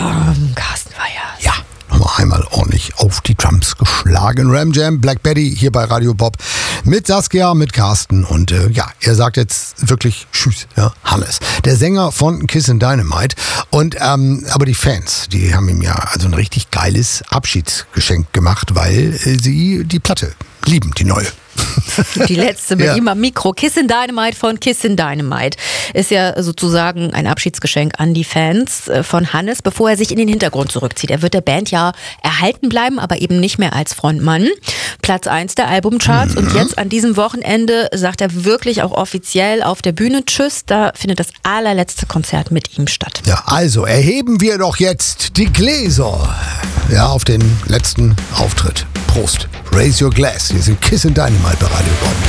Carsten Weihers. Ja, nochmal einmal ordentlich auf die Drums geschlagen. Ram Jam, Black Betty hier bei Radio Bob mit Saskia, mit Carsten und er sagt jetzt wirklich Tschüss, ja, Hannes, der Sänger von Kissin' Dynamite und aber die Fans, die haben ihm ja also ein richtig geiles Abschiedsgeschenk gemacht, weil sie die Platte lieben, die neue. Die letzte mit ihm am Mikro. Kissin' Dynamite von Kissin' Dynamite ist ja sozusagen ein Abschiedsgeschenk an die Fans von Hannes, bevor er sich in den Hintergrund zurückzieht. Er wird der Band ja erhalten bleiben, aber eben nicht mehr als Frontmann. Platz 1 der Albumcharts und jetzt an diesem Wochenende sagt er wirklich auch offiziell auf der Bühne Tschüss. Da findet das allerletzte Konzert mit ihm statt. Ja, also erheben wir doch jetzt die Gläser auf den letzten Auftritt. Prost. Raise your glass. Wir sind Kissin' Dynamite bei Radio Bob.